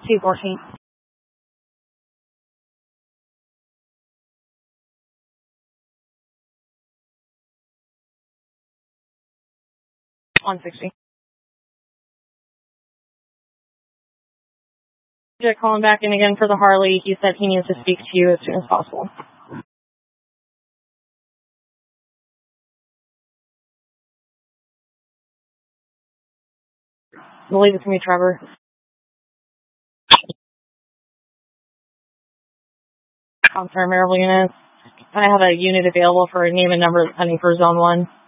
214. $160. Just calling back in again for the Harley. He said he needs to speak to you as soon as possible. I believe it's going to be Trevor. Concern Maryville units. I have a unit available for a name and number pending for Zone 1.